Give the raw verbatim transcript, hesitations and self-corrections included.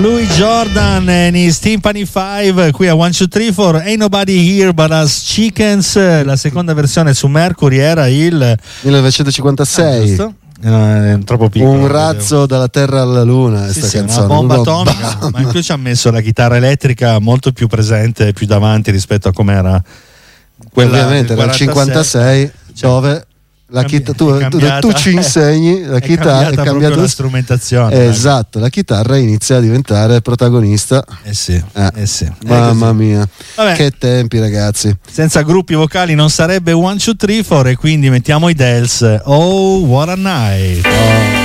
Louis Jordan and his Timpani five qui a one two three four Ain't Nobody Here But Us Chickens. La seconda versione su Mercury era il millenovecentocinquantasei. Ah, no, è troppo piccolo. Un razzo dalla terra alla luna, sì, questa sì, canzone. una bomba Uno atomica, bam. ma in più ci ha messo la chitarra elettrica molto più presente, più davanti rispetto a com'era quella. Ovviamente del nel cinquantasei, cioè, dove la cambi- chitarra, tu, è tu, cambiata- tu ci insegni la è chitarra, cambiata è proprio cambiato la strumentazione. eh, dai. esatto, la chitarra inizia a diventare protagonista. Eh sì, Eh, eh sì. È Mamma così. mia, Vabbè. che tempi, ragazzi. Senza gruppi vocali non sarebbe one two three four e quindi mettiamo i Dells. Oh, what a night. Oh.